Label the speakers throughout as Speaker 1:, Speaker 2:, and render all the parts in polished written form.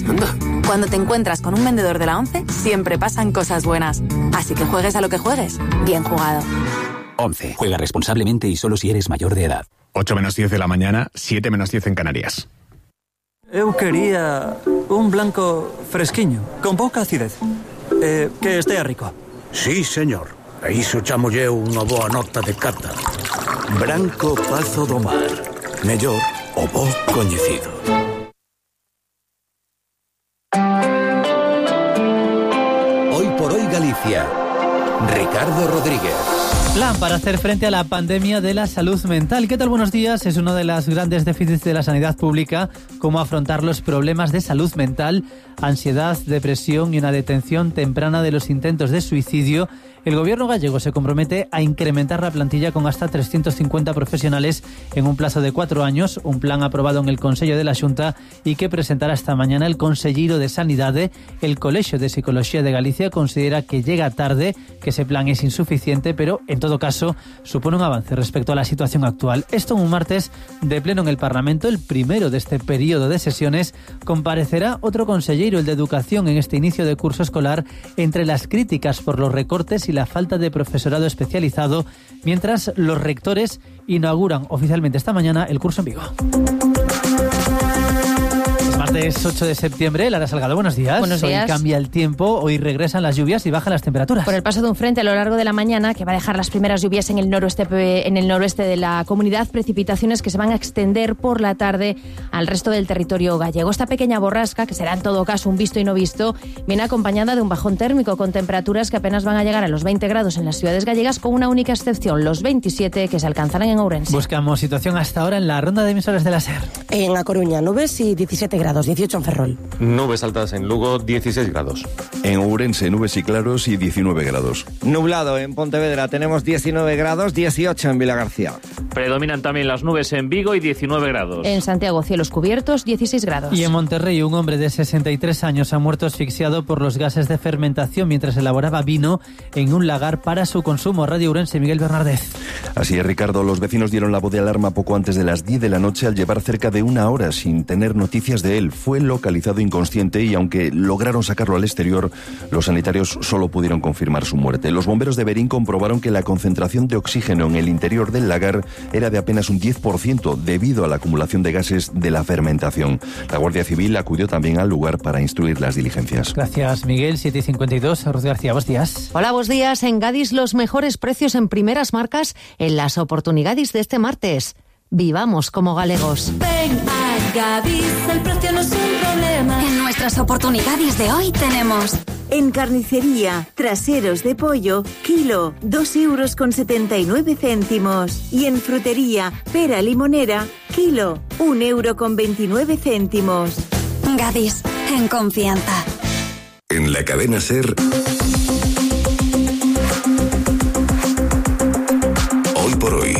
Speaker 1: Anda.
Speaker 2: Cuando te encuentras con un vendedor de la ONCE, siempre pasan cosas buenas. Así que juegues a lo que juegues, bien jugado.
Speaker 3: ONCE. Juega responsablemente y solo si eres mayor de edad.
Speaker 4: 8 menos 10 de la mañana, 7 menos 10 en Canarias.
Speaker 5: Eu quería un blanco fresquiño, con pouca acidez. Que estea rico.
Speaker 6: Sí, señor. A iso chamo eu unha boa nota de cata. Branco Pazo do Mar. Mellor o bo coñecido.
Speaker 7: Hoy por hoy Galicia. Ricardo Rodríguez.
Speaker 8: Plan para hacer frente a la pandemia de la salud mental. ¿Qué tal? Buenos días. Es uno de los grandes déficits de la sanidad pública, cómo afrontar los problemas de salud mental, ansiedad, depresión y una detención temprana de los intentos de suicidio. El gobierno gallego se compromete a incrementar la plantilla con hasta 350 profesionales en un plazo de 4 años, un plan aprobado en el Consello de la Xunta y que presentará esta mañana el Conselleiro de Sanidade. El Colexio de Psicología de Galicia considera que llega tarde, que ese plan es insuficiente, pero en todo caso supone un avance respecto a la situación actual. Esto en un martes de pleno en el Parlamento, el primero de este periodo de sesiones. Comparecerá otro conselleiro, el de Educación, en este inicio de curso escolar, entre las críticas por los recortes y la falta de profesorado especializado, mientras los rectores inauguran oficialmente esta mañana el curso en Vigo. Martes 8 de septiembre, Lara Salgado, buenos días.
Speaker 9: Buenos días.
Speaker 8: Hoy cambia el tiempo, hoy regresan las lluvias y bajan las temperaturas.
Speaker 9: Por el paso de un frente a lo largo de la mañana, que va a dejar las primeras lluvias en el noroeste de la comunidad, precipitaciones que se van a extender por la tarde al resto del territorio gallego. Esta pequeña borrasca, que será en todo caso un visto y no visto, viene acompañada de un bajón térmico con temperaturas que apenas van a llegar a los 20 grados en las ciudades gallegas, con una única excepción, los 27 que se alcanzarán en Ourense.
Speaker 8: Buscamos situación hasta ahora en la ronda de emisores de la SER.
Speaker 10: En A Coruña, nubes y 17 grados, 18 en Ferrol.
Speaker 11: Nubes altas en Lugo, 16 grados.
Speaker 12: En Ourense, nubes y claros y 19 grados.
Speaker 13: Nublado en Pontevedra, tenemos 19 grados, 18 en Vilagarcía.
Speaker 14: Predominan también las nubes en Vigo y 19 grados.
Speaker 9: En Santiago, cielos cubiertos, 16 grados.
Speaker 8: Y en Monterrey, un hombre de 63 años ha muerto asfixiado por los gases de fermentación mientras elaboraba vino en un lagar para su consumo. Radio Ourense, Miguel Bernardez.
Speaker 12: Así es, Ricardo. Los vecinos dieron la voz de alarma poco antes de las 10 de la noche al llevar cerca de una hora sin tener noticias de él. Fue localizado inconsciente y aunque lograron sacarlo al exterior, los sanitarios solo pudieron confirmar su muerte. Los bomberos de Berín comprobaron que la concentración de oxígeno en el interior del lagar era de apenas un 10% debido a la acumulación de gases de la fermentación. La Guardia Civil acudió también al lugar para instruir las diligencias.
Speaker 8: Gracias, Miguel. 7:52. Ruth García, buenos días.
Speaker 15: Hola, buenos días. En Gadis, los mejores precios en primeras marcas en las oportunidades de este martes. Vivamos como galegos.
Speaker 16: Ven a Gadis, el precio no es un problema.
Speaker 17: En nuestras oportunidades de hoy tenemos...
Speaker 18: En carnicería, traseros de pollo, kilo, 2,79 €. Y en frutería, pera limonera, kilo, 1,29 €.
Speaker 17: Gadis, en confianza.
Speaker 7: En la cadena SER... Hoy por hoy.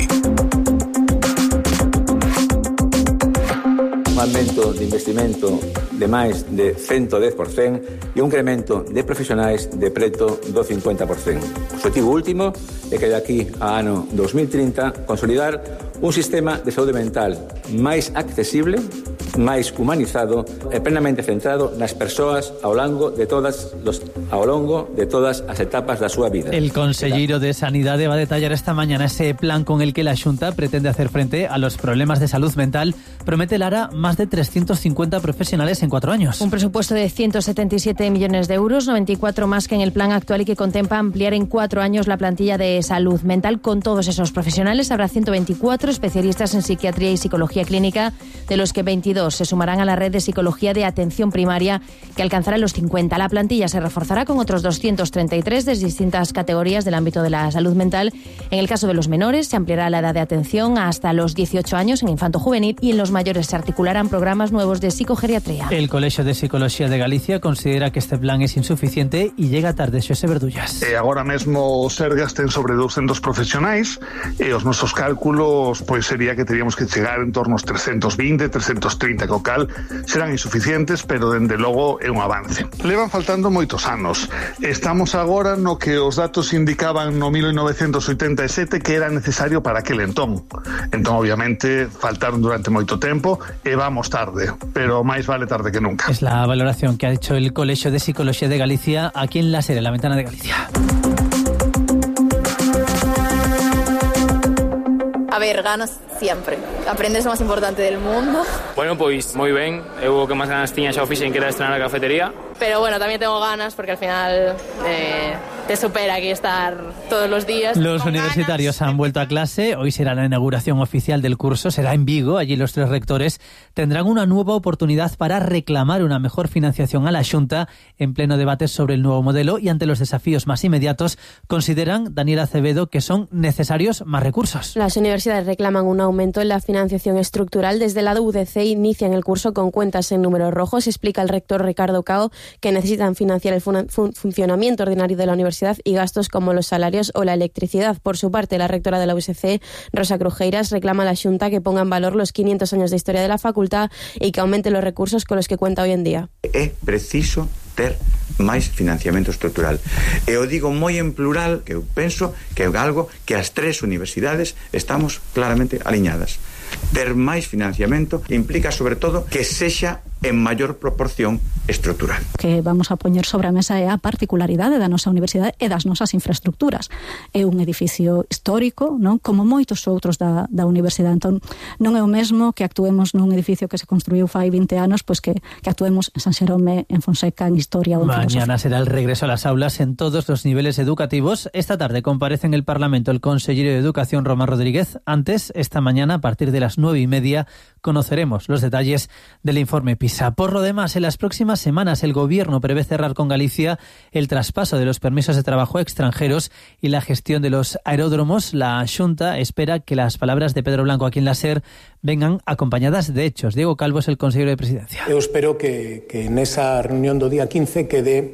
Speaker 19: Un aumento de investimento de máis de 110% e un incremento de profesionais de preto do 50%. O objetivo último é que de aquí a ano 2030 consolidar un sistema de saúde mental máis accesible, máis humanizado e plenamente centrado nas persoas ao longo de todas as etapas da súa vida.
Speaker 8: El Conselleiro de Sanidade va a detallar esta mañana ese plan con el que la Xunta pretende hacer frente a los problemas de salud mental. Promete, Lara, más de 350 profesionales en 4 años.
Speaker 9: Un presupuesto de 177 millones de euros, 94 más que en el plan actual y que contempla ampliar en 4 años la plantilla de salud mental. Con todos esos profesionales habrá 124 especialistas en psiquiatría y psicología clínica, de los que 22 se sumarán a la red de psicología de atención primaria, que alcanzará los 50. La plantilla se reforzará con otros 233 de distintas categorías del ámbito de la salud mental. En el caso de los menores se ampliará la edad de atención hasta los 18 años en infanto-juvenil y en los mayores se articularán programas nuevos de psicogeriatría.
Speaker 8: El Colexio de Psicología de Galicia considera que este plan es insuficiente y llega tarde. Xosé Verdullas.
Speaker 20: Agora mesmo o Sergas ten sobre 200 profesionais e os nosos cálculos pois sería que teríamos que chegar en torno aos 320, 330 2030, co cal serán insuficientes, pero dende logo é un avance. Levan faltando moitos anos. Estamos agora no que os datos indicaban no 1987 que era necesario para aquel entón. Entón, obviamente, faltaron durante moito tempo e vamos tarde, pero máis vale tarde que nunca.
Speaker 8: Es la valoración que ha hecho el Colegio de Psicología de Galicia aquí en la SER, en la Ventana de Galicia.
Speaker 1: A ver, ganas siempre. Aprender es lo más importante del mundo.
Speaker 21: Bueno, pois moi ben. Eu o que máis ganas tiña xa o fixen que era estrenar a cafetería.
Speaker 1: Pero bueno, también tengo ganas porque al final te supera aquí estar todos los días.
Speaker 8: Los universitarios han vuelto a clase. Hoy será la inauguración oficial del curso. Será en Vigo. Allí los 3 rectores tendrán una nueva oportunidad para reclamar una mejor financiación a la Xunta en pleno debate sobre el nuevo modelo y ante los desafíos más inmediatos consideran, Daniela Acevedo, que son necesarios más recursos.
Speaker 22: Las universidades reclaman un aumento en la financiación estructural. Desde la UDC inician el curso con cuentas en números rojos. Explica el rector Ricardo Cao que necesitan financiar el funcionamiento ordinario de la universidad y gastos como los salarios o la electricidad. Por su parte, la rectora de la USC, Rosa Crujeiras, reclama a la Xunta que ponga en valor los 500 años de historia de la facultad y que aumente los recursos con los que cuenta hoy en día.
Speaker 23: É preciso ter máis financiamento estrutural. E o digo moi en plural, que eu penso que é algo que as 3 universidades estamos claramente aliñadas. Ter máis financiamento implica, sobre todo, que sexa en maior proporción estrutural.
Speaker 24: Que vamos a poñer sobre a mesa é a particularidade da nosa universidade e das nosas infraestructuras. É un edificio histórico, non? Como moitos outros da universidade. Entón, non é o mesmo que actuemos nun edificio que se construiu fai 20 anos, pois que actuemos en San Xerome, en Fonseca, en Historia ou en Filosofía.
Speaker 8: Mañana será el regreso a las aulas en todos los niveles educativos. Esta tarde comparece en el Parlamento el consejero de Educación, Román Rodríguez. Antes, esta mañana, a partir de las 9:30, conoceremos los detalles del informe PISA. Por lo demás, en las próximas semanas el Gobierno prevé cerrar con Galicia el traspaso de los permisos de trabajo a extranjeros y la gestión de los aeródromos. La Xunta espera que las palabras de Pedro Blanco aquí en la SER vengan acompañadas de hechos. Diego Calvo es el consejero de Presidencia.
Speaker 25: Eu espero que nesa reunión do día 15 quede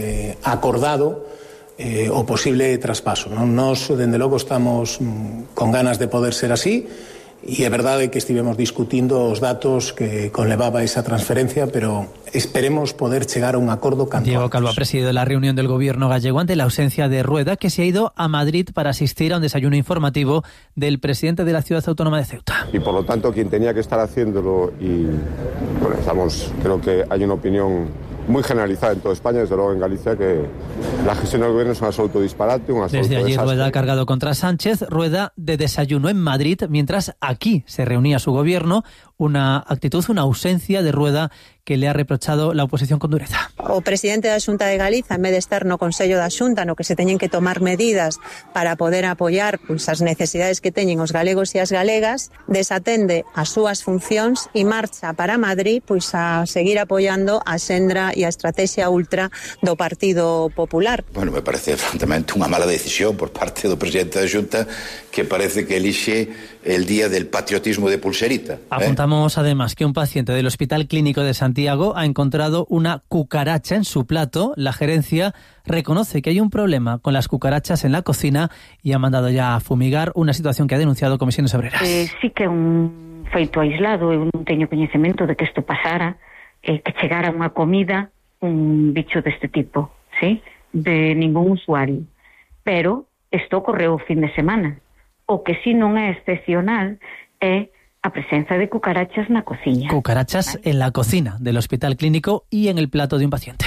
Speaker 25: acordado o posible traspaso. Nos, dende logo, estamos con ganas de poder ser así. E é verdade que estivemos discutindo os datos que conlevaba esa transferencia, pero esperemos poder chegar a un acordo canto
Speaker 8: Diego
Speaker 25: antes.
Speaker 8: Calvo ha presidido la reunión del Gobierno gallego ante la ausencia de Rueda, que se ha ido a Madrid para asistir a un desayuno informativo del presidente de la Ciudad Autónoma de Ceuta.
Speaker 26: Y por lo tanto, quien tenía que estar haciéndolo, y bueno, creo que hay una opinión muy generalizada en toda España, desde luego en Galicia, que la gestión del gobierno es un absoluto disparate, un absoluto
Speaker 8: Desde allí
Speaker 26: desastre.
Speaker 8: Rueda ha cargado contra Sánchez. Rueda de desayuno en Madrid, mientras aquí se reunía su gobierno. Una actitud, una ausencia de Rueda que le ha reprochado la oposición con dureza.
Speaker 27: O presidente da Xunta de Galiza, en vez de estar no Consello da Xunta, no que se teñen que tomar medidas para poder apoiar as necesidades que teñen os galegos e as galegas, desatende as súas funcións e marcha para Madrid a seguir apoiando a xendra e a estrategia ultra do Partido Popular.
Speaker 28: Bueno, me parece francamente unha mala decisión por parte do presidente da Xunta, que parece que elixe el día del patriotismo de pulserita.
Speaker 8: Apuntamos además que un paciente del Hospital Clínico de Santiago ha encontrado una cucaracha en su plato. La gerencia reconoce que hay un problema con las cucarachas en la cocina y ha mandado ya a fumigar, una situación que ha denunciado Comisiones Obreras.
Speaker 29: Sí que é un feito aislado, eu non teño coñecemento de que isto pasara, que chegara unha comida un bicho deste tipo, ¿sí? De ningún usuario. Pero isto ocorreu o fin de semana. O que si non é excepcional é a presencia de cucarachas na cociña.
Speaker 8: Cucarachas en la cocina del Hospital Clínico y en el plato de un paciente.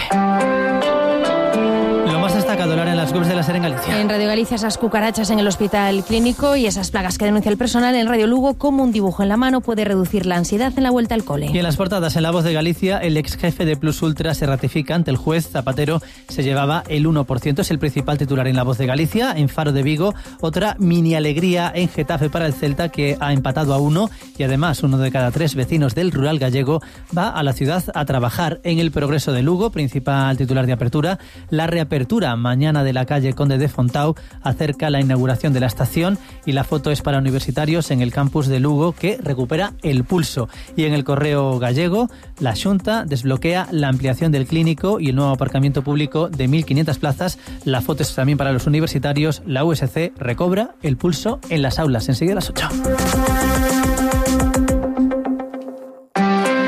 Speaker 8: Lo más destacado, Lara, en las webs de la SER en Galicia.
Speaker 9: En Radio Galicia, esas cucarachas en el Hospital Clínico y esas plagas que denuncia el personal. En Radio Lugo, cómo un dibujo en la mano puede reducir la ansiedad en la vuelta al cole.
Speaker 8: Y en las portadas, en La Voz de Galicia, el ex jefe de Plus Ultra se ratifica ante el juez. Zapatero se llevaba el 1%, es el principal titular en La Voz de Galicia. En Faro de Vigo, otra mini alegría en Getafe para el Celta, que ha empatado a 1, y además 1 de cada 3 vecinos del rural gallego va a la ciudad a trabajar. En El Progreso de Lugo, principal titular de apertura, la reapertura mañana de la calle Conde de Fontao acerca la inauguración de la estación, y la foto es para universitarios en el campus de Lugo, que recupera el pulso. Y en El Correo Gallego, la Xunta desbloquea la ampliación del clínico y el nuevo aparcamiento público de 1.500 plazas. La foto es también para los universitarios. La USC recobra el pulso en las aulas. Enseguida a las 8.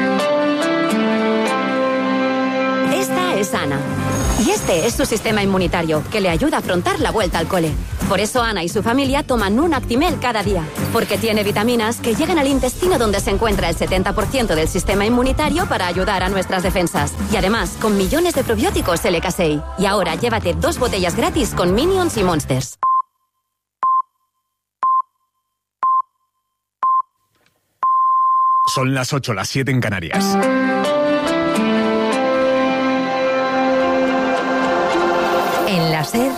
Speaker 2: es Ana. Y este es su sistema inmunitario, que le ayuda a afrontar la vuelta al cole. Por eso Ana y su familia toman un Actimel cada día, porque tiene vitaminas que llegan al intestino donde se encuentra el 70% del sistema inmunitario para ayudar a nuestras defensas. Y además, con millones de probióticos LK6. Y ahora llévate 2 botellas gratis con Minions y Monsters.
Speaker 3: Son las 8, las 7 en Canarias.
Speaker 15: En la SER,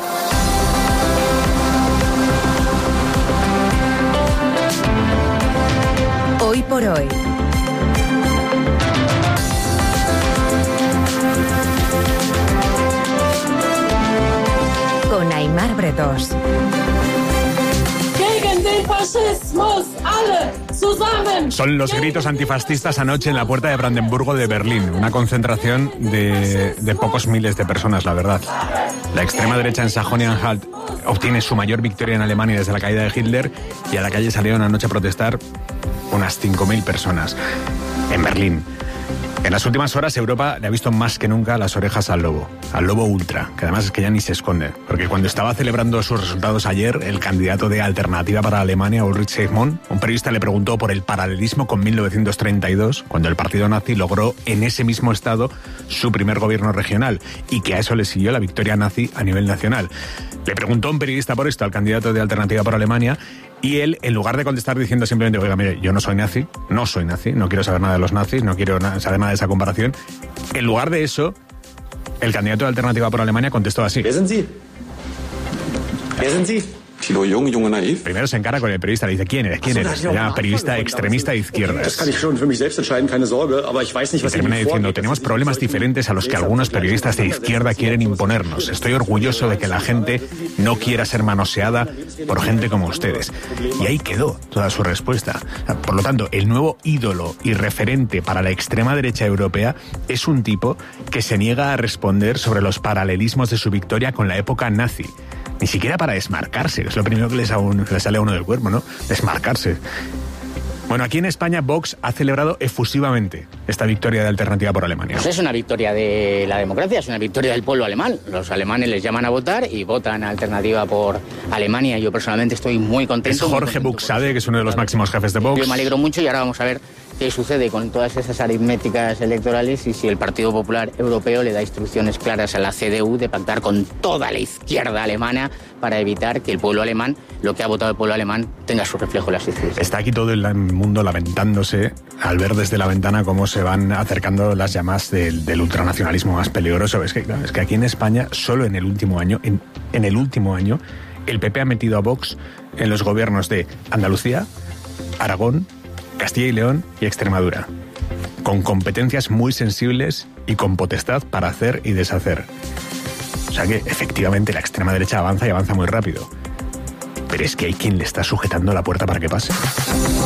Speaker 15: Hoy por Hoy. Con Aimar Bretos.
Speaker 3: Son los gritos antifascistas anoche en la puerta de Brandenburgo de Berlín. Una concentración de pocos miles de personas, la verdad. La extrema derecha en Sajonia-Anhalt obtiene su mayor victoria en Alemania desde la caída de Hitler, y a la calle salieron anoche a protestar unas 5.000 personas en Berlín. En las últimas horas Europa le ha visto más que nunca las orejas al lobo ultra, que además es que ya ni se esconde, porque cuando estaba celebrando sus resultados ayer, el candidato de Alternativa para Alemania, Ulrich Seidmann, un periodista le preguntó por el paralelismo con 1932, cuando el partido nazi logró en ese mismo estado su primer gobierno regional, y que a eso le siguió la victoria nazi a nivel nacional. Le preguntó un periodista por esto al candidato de Alternativa para Alemania, y él, en lugar de contestar diciendo simplemente, oiga, mire, yo no soy nazi, no quiero saber nada de los nazis, no quiero saber nada de esa comparación, en lugar de eso, el candidato de Alternativa por Alemania contestó así.
Speaker 4: ¿Wer sind Sie?
Speaker 3: Primero se encara con el periodista, le dice, ¿quién eres? Se llama periodista extremista de izquierdas. Y termina diciendo, tenemos problemas diferentes a los que algunos periodistas de izquierda quieren imponernos. Estoy orgulloso de que la gente no quiera ser manoseada por gente como ustedes. Y ahí quedó toda su respuesta. Por lo tanto, el nuevo ídolo y referente para la extrema derecha europea es un tipo que se niega a responder sobre los paralelismos de su victoria con la época nazi. Ni siquiera para desmarcarse, que es lo primero que le sale a uno del cuerpo, ¿no? Desmarcarse. Bueno, aquí en España Vox ha celebrado efusivamente esta victoria de Alternativa por Alemania.
Speaker 5: Pues es una victoria de la democracia, es una victoria del pueblo alemán. Los alemanes les llaman a votar y votan a Alternativa por Alemania. Yo personalmente estoy muy contento.
Speaker 3: Es Jorge Buxade, que es uno de los máximos jefes de Vox.
Speaker 5: Yo me alegro mucho y ahora vamos a ver qué sucede con todas esas aritméticas electorales y si el Partido Popular Europeo le da instrucciones claras a la CDU de pactar con toda la izquierda alemana para evitar que el pueblo alemán, lo que ha votado el pueblo alemán, tenga su reflejo en las instituciones.
Speaker 3: Está aquí todo el mundo lamentándose al ver desde la ventana cómo se van acercando las llamas del ultranacionalismo más peligroso. Es que aquí en España, solo en el último año, en el último año, el PP ha metido a Vox en los gobiernos de Andalucía, Aragón, Castilla y León y Extremadura, con competencias muy sensibles y con potestad para hacer y deshacer. O sea que efectivamente la extrema derecha avanza y avanza muy rápido. Pero es que hay quien le está sujetando la puerta para que pase.